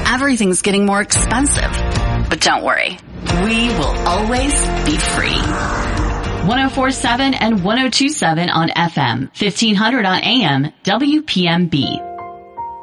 everything's getting more expensive. But don't worry, we will always be free. 104.7 and 102.7 on FM, 1500 on AM, WPMB.